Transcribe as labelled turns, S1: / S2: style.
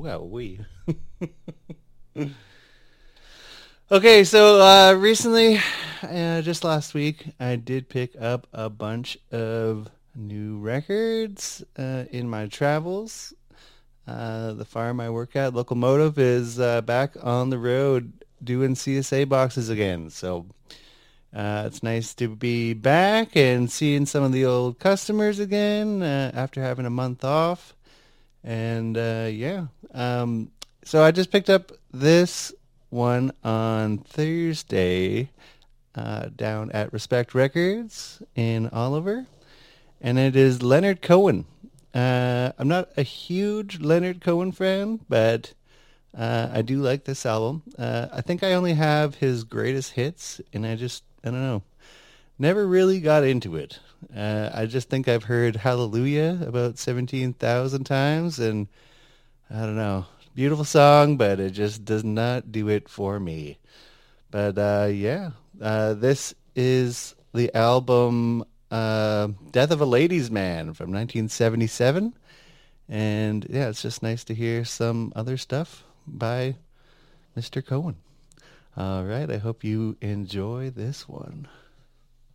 S1: Well, we. Okay, so recently, just last week, I did pick up a bunch of new records in my travels. The farm I work at, Locomotive, is back on the road doing CSA boxes again. So it's nice to be back and seeing some of the old customers again after having a month off. And yeah, so I just picked up this one on Thursday down at Respect Records in Oliver, and it is Leonard Cohen. I'm not a huge Leonard Cohen fan, but I do like this album. I think I only have his greatest hits, and I don't know, never really got into it. I just think I've heard Hallelujah about 17,000 times, and I don't know. Beautiful song, but it just does not do it for me. But yeah, this is the album Death of a Ladies' Man from 1977. And yeah, it's just nice to hear some other stuff by Mr. Cohen. All right, I hope you enjoy this one.